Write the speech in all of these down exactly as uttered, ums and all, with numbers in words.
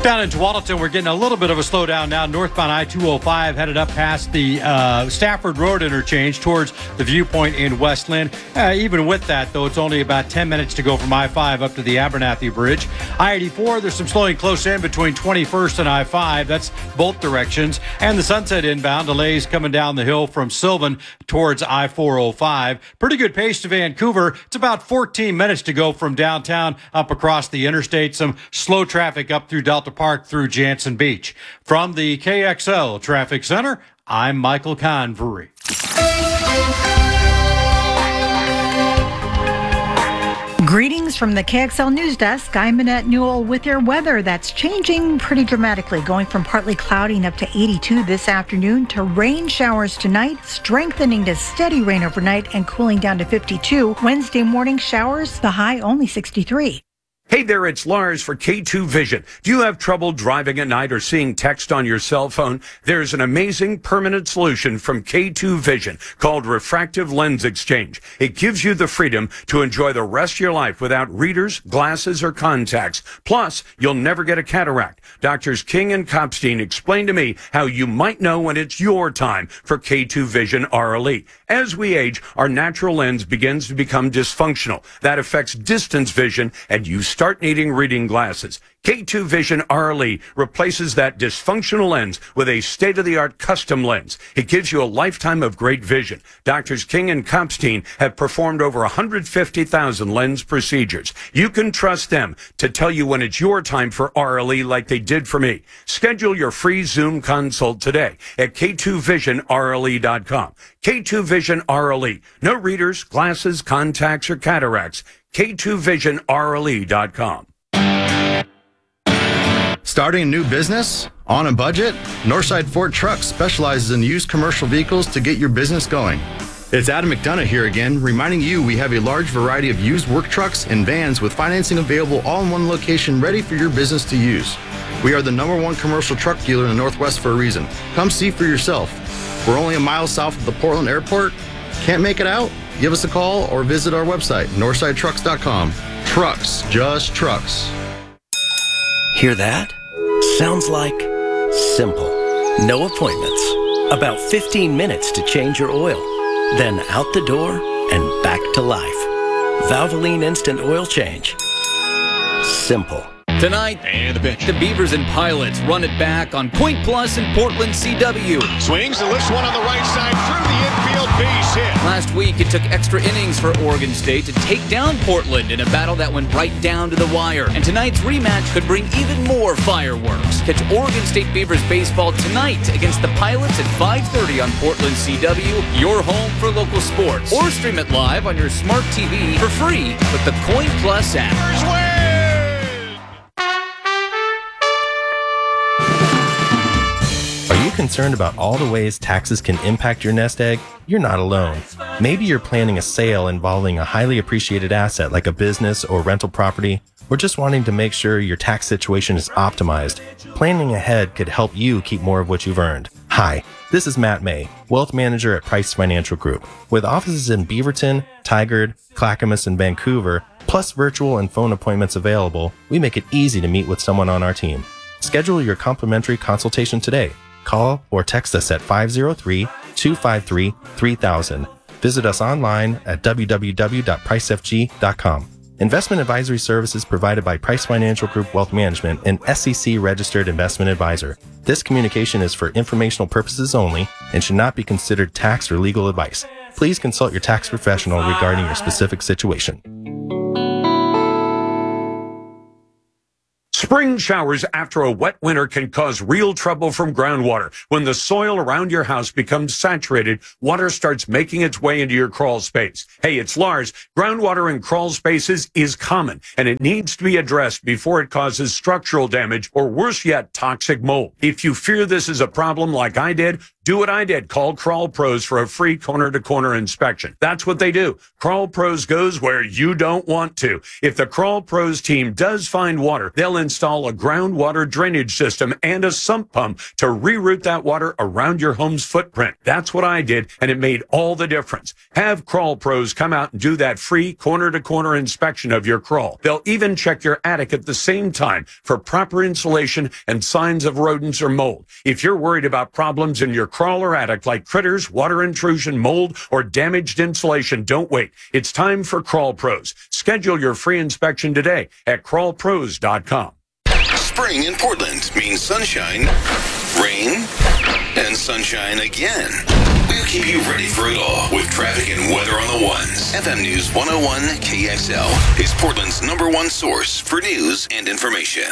Down in Tualatin, we're getting a little bit of a slowdown now. Northbound I two oh five headed up past the uh, Stafford Road interchange towards the Viewpoint in Westland. Uh, even with that, though, it's only about ten minutes to go from I five up to the Abernathy Bridge. I eighty-four, there's some slowing close in between twenty-first and I five. That's both directions. And the Sunset inbound delays coming down the hill from Sylvan towards I four oh five. Pretty good pace to Vancouver. It's about fourteen minutes to go from downtown up across the interstate. Some slow traffic up through Delta Park through Jansen Beach. From the K X L Traffic Center, I'm Michael Convery. Greetings from the K X L News Desk. I'm Annette Newell with your weather that's changing pretty dramatically, going from partly cloudy and up to eighty-two this afternoon to rain showers tonight, strengthening to steady rain overnight and cooling down to fifty-two. Wednesday morning showers, the high only sixty-three. Hey there, it's Lars for K two Vision. Do you have trouble driving at night or seeing text on your cell phone? There's an amazing permanent solution from K two Vision called Refractive Lens Exchange. It gives you the freedom to enjoy the rest of your life without readers, glasses, or contacts. Plus, you'll never get a cataract. Doctors King and Kopstein explained to me how you might know when it's your time for K two Vision R L E. As we age, our natural lens begins to become dysfunctional. That affects distance vision, and you start needing reading glasses. K two Vision R L E replaces that dysfunctional lens with a state-of-the-art custom lens. It gives you a lifetime of great vision. Doctors King and Kopstein have performed over one hundred fifty thousand lens procedures. You can trust them to tell you when it's your time for R L E like they did for me. Schedule your free Zoom consult today at K two vision R L E dot com. K two Vision R L E. No readers, glasses, contacts, or cataracts. K two vision R L E dot com. Starting a new business? On a budget? Northside Ford Trucks specializes in used commercial vehicles to get your business going. It's Adam McDonough here again, reminding you we have a large variety of used work trucks and vans with financing available all in one location ready for your business to use. We are the number one commercial truck dealer in the Northwest for a reason. Come see for yourself. We're only a mile south of the Portland Airport. Can't make it out? Give us a call or visit our website, northside trucks dot com. Trucks, just trucks. Hear that? Sounds like simple. No appointments. About fifteen minutes to change your oil. Then out the door and back to life. Valvoline Instant Oil Change. Simple. Tonight, and the pitch. The Beavers and Pilots run it back on Point Plus in Portland C W. Swings and lifts one on the right side through the infield, base hit. Last week, it took extra innings for Oregon State to take down Portland in a battle that went right down to the wire. And tonight's rematch could bring even more fireworks. Catch Oregon State Beavers baseball tonight against the Pilots at five thirty on Portland C W, your home for local sports. Or stream it live on your smart T V for free with the Point Plus app. Are you concerned about all the ways taxes can impact your nest egg? You're not alone. Maybe you're planning a sale involving a highly appreciated asset like a business or rental property, or just wanting to make sure your tax situation is optimized. Planning ahead could help you keep more of what you've earned. Hi, this is Matt May, Wealth Manager at Price Financial Group. With offices in Beaverton, Tigard, Clackamas, and Vancouver, plus virtual and phone appointments available, we make it easy to meet with someone on our team. Schedule your complimentary consultation today. Call or text us at five oh three, two five three, three thousand. Visit us online at w w w dot price f g dot com. Investment advisory services provided by Price Financial Group Wealth Management, an S E C-registered investment advisor. This communication is for informational purposes only and should not be considered tax or legal advice. Please consult your tax professional regarding your specific situation. Spring showers after a wet winter can cause real trouble from groundwater. When the soil around your house becomes saturated, water starts making its way into your crawl space. Hey, it's Lars. Groundwater in crawl spaces is common, and it needs to be addressed before it causes structural damage or, worse yet, toxic mold. If you fear this is a problem like I did, Do what I did. Call Crawl Pros for a free corner-to-corner inspection. That's what they do. Crawl Pros goes where you don't want to. If the Crawl Pros team does find water, they'll install a groundwater drainage system and a sump pump to reroute that water around your home's footprint. That's what I did, and it made all the difference. Have Crawl Pros come out and do that free corner-to-corner inspection of your crawl. They'll even check your attic at the same time for proper insulation and signs of rodents or mold. If you're worried about problems in your crawl or attic like critters, water intrusion, mold, or damaged insulation, don't wait. It's time for Crawl Pros. Schedule your free inspection today at crawl pros dot com. Spring in Portland means sunshine, rain, and sunshine again. We'll keep you ready for it all with traffic and weather on the ones. F M News one oh one K X L is Portland's number one source for news and information.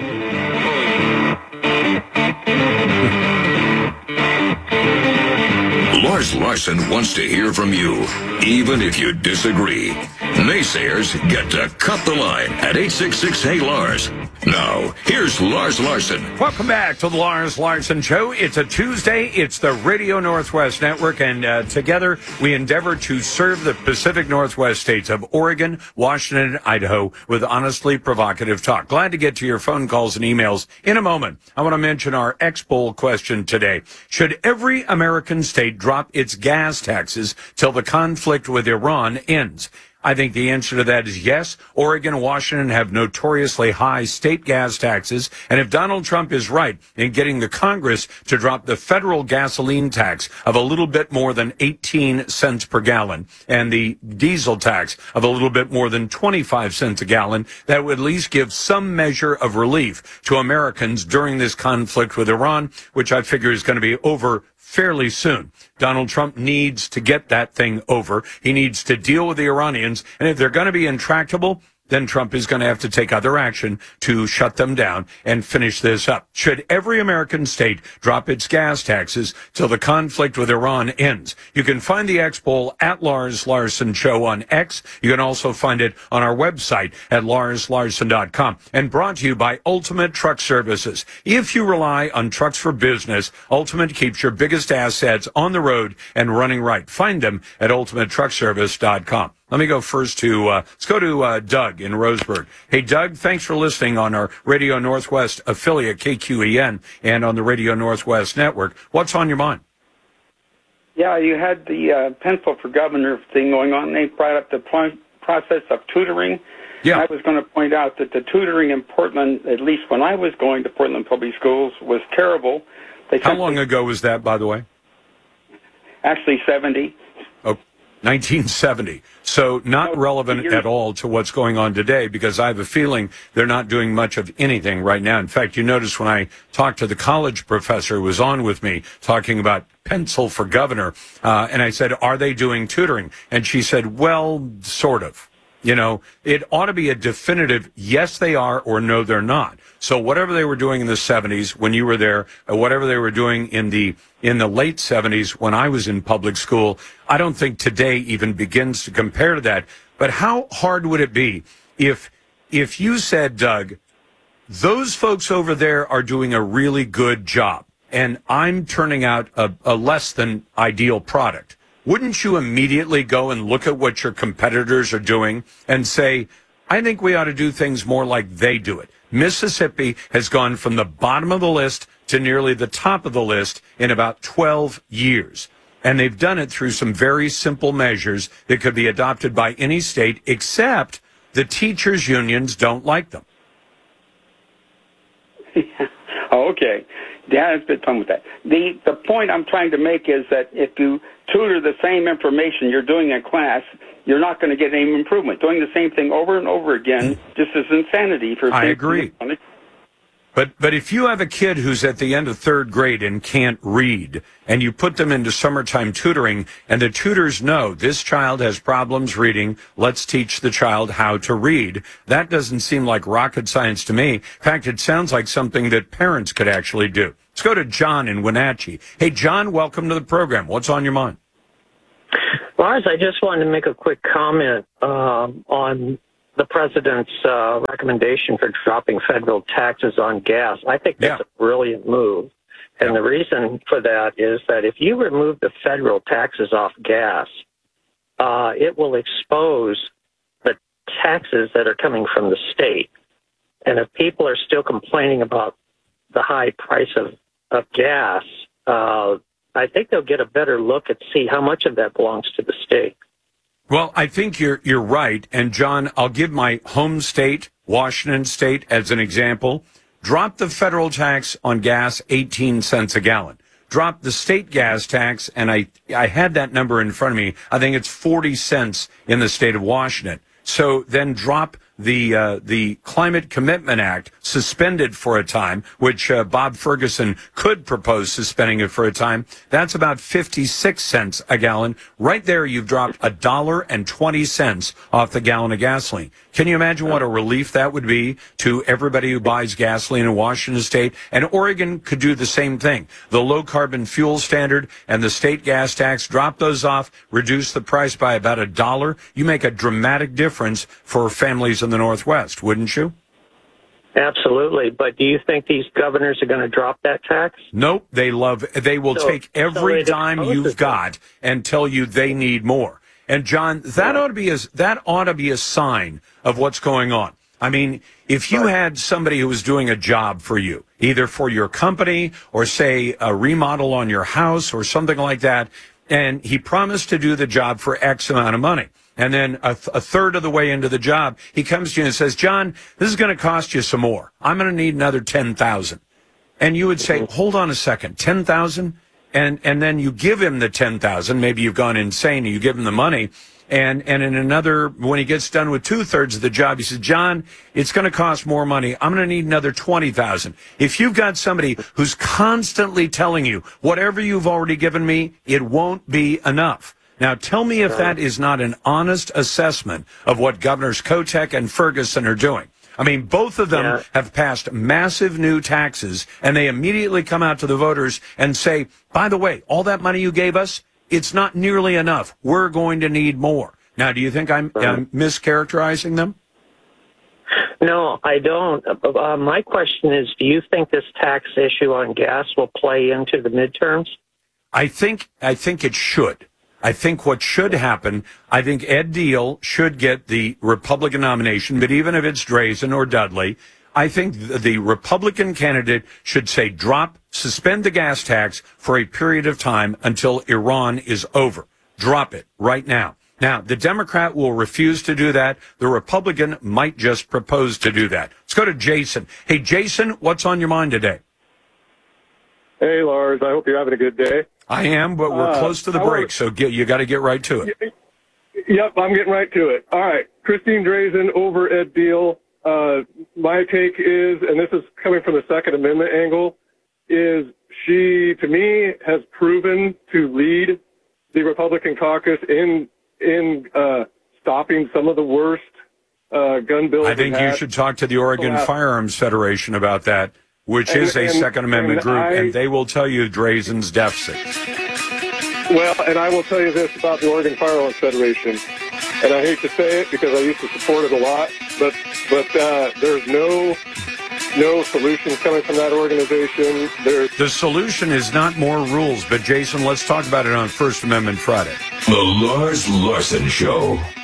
Lars Larson wants to hear from you, even if you disagree. Naysayers get to cut the line at eight six six, hey Lars. Now, here's Lars Larson. Welcome back to the Lars Larson Show. It's a Tuesday. It's the Radio Northwest Network, and uh, together we endeavor to serve the Pacific Northwest states of Oregon, Washington, and Idaho with honestly provocative talk. Glad to get to your phone calls and emails in a moment. I want to mention our X-Poll question today. Should every American state drop its gas taxes till the conflict with Iran ends? I think the answer to that is yes. Oregon and Washington have notoriously high state gas taxes. And if Donald Trump is right in getting the Congress to drop the federal gasoline tax of a little bit more than eighteen cents per gallon and the diesel tax of a little bit more than twenty-five cents a gallon, that would at least give some measure of relief to Americans during this conflict with Iran, which I figure is going to be over fairly soon. Donald Trump needs to get that thing over. He needs to deal with the Iranians. And if they're going to be intractable, then Trump is going to have to take other action to shut them down and finish this up. Should every American state drop its gas taxes till the conflict with Iran ends? You can find the X-Poll at Lars Larson Show on X. You can also find it on our website at lars larson dot com. And brought to you by Ultimate Truck Services. If you rely on trucks for business, Ultimate keeps your biggest assets on the road and running right. Find them at ultimate truck service dot com. Let me go first to, uh, let's go to uh, Doug in Roseburg. Hey, Doug, thanks for listening on our Radio Northwest affiliate, K Q E N, and on the Radio Northwest Network. What's on your mind? Yeah, you had the uh, pencil for governor thing going on. They brought up the pl- process of tutoring. Yeah. I was going to point out that the tutoring in Portland, at least when I was going to Portland Public Schools, was terrible. They How long to, ago was that, by the way? Actually, seventy. Oh, nineteen seventy. So not No, relevant years- at all to what's going on today, because I have a feeling they're not doing much of anything right now. In fact, you notice when I talked to the college professor who was on with me talking about pencil for governor, uh, and I said, are they doing tutoring? And she said, well, sort of. You know, it ought to be a definitive yes, they are, or no, they're not. So whatever they were doing in the seventies when you were there, or whatever they were doing in the in the late seventies when I was in public school, I don't think today even begins to compare to that. But how hard would it be if if you said, Doug, those folks over there are doing a really good job, and I'm turning out a, a less than ideal product? Wouldn't you immediately go and look at what your competitors are doing and say, I think we ought to do things more like they do it? Mississippi has gone from the bottom of the list to nearly the top of the list in about twelve years. And they've done it through some very simple measures that could be adopted by any state, except the teachers' unions don't like them. Oh, okay. Yeah, it's a bit fun with that. The the point I'm trying to make is that if you tutor the same information you're doing in class, you're not going to get any improvement. Doing the same thing over and over again just is insanity. For I agree. But but if you have a kid who's at the end of third grade and can't read, and you put them into summertime tutoring, and the tutors know this child has problems reading, let's teach the child how to read, that doesn't seem like rocket science to me. In fact, it sounds like something that parents could actually do. Let's go to John in Wenatchee. Hey, John, welcome to the program. What's on your mind? Lars, I just wanted to make a quick comment um, on the president's uh, recommendation for dropping federal taxes on gas. I think that's Yeah. a brilliant move. And the reason for that is that if you remove the federal taxes off gas, uh, it will expose the taxes that are coming from the state. And if people are still complaining about the high price of, of gas, uh, I think they'll get a better look at see how much of that belongs to the state. Well, I think you're you're right. And, John, I'll give my home state, Washington State, as an example. Drop the federal tax on gas eighteen cents a gallon. Drop the state gas tax, and I, I had that number in front of me. I think it's forty cents in the state of Washington. So then drop the uh, the Climate Commitment Act, suspended for a time, which uh, Bob Ferguson could propose suspending it for a time. That's about fifty-six cents a gallon. Right there, you've dropped a dollar and twenty cents off the gallon of gasoline. Can you imagine what a relief that would be to everybody who buys gasoline in Washington State? And Oregon could do the same thing. The low carbon fuel standard and the state gas tax, drop those off, reduce the price by about a dollar. You make a dramatic difference for families in the Northwest, wouldn't you? Absolutely. But do you think these governors are going to drop that tax? Nope. They love, they will So- take every so it dime exposes you've them. got and tell you they need more. And John, that ought to be a, that ought to be a sign of what's going on. I mean, if you had somebody who was doing a job for you, either for your company or say a remodel on your house or something like that, and he promised to do the job for X amount of money, and then a, th- a third of the way into the job, he comes to you and says, John, this is going to cost you some more. I'm going to need another ten thousand dollars. And you would say, hold on a second, ten thousand dollars? And and then you give him the ten thousand dollars. Maybe you've gone insane and you give him the money. And and in another, when he gets done with two-thirds of the job, he says, John, it's going to cost more money. I'm going to need another twenty thousand dollars. If you've got somebody who's constantly telling you, whatever you've already given me, it won't be enough. Now, tell me if that is not an honest assessment of what Governors Kotek and Ferguson are doing. I mean, both of them Yeah. have passed massive new taxes, and they immediately come out to the voters and say, by the way, all that money you gave us, it's not nearly enough. We're going to need more. Now, do you think I'm, I'm mischaracterizing them? No, I don't. Uh, my question is, do you think this tax issue on gas will play into the midterms? I think I think it should. I think what should happen, I think Ed Deal should get the Republican nomination, but even if it's Drazen or Dudley, I think the, the Republican candidate should say drop, suspend the gas tax for a period of time until Iran is over. Drop it right now. Now, the Democrat will refuse to do that. The Republican might just propose to do that. Let's go to Jason. Hey, Jason, what's on your mind today? Hey, Lars. I hope you're having a good day. I am, but we're Uh, close to the I break, wanna- so get, you got to get right to it. Yep, I'm getting right to it. All right. Christine Drazen over Ed Deal. Uh, my take is, and this is coming from the Second Amendment angle, is she, to me, has proven to lead the Republican caucus in in uh, stopping some of the worst uh, gun bills. I think we've you had. should talk to the Oregon Yeah. Firearms Federation about that, which And- is a and- Second Amendment and group, I- and they will tell you Drazen's deficit. Well, and I will tell you this about the Oregon Firearms Federation, and I hate to say it because I used to support it a lot, but but uh, there's no no solutions coming from that organization. There's The solution is not more rules, but Jason, let's talk about it on First Amendment Friday. The Lars Larson Show.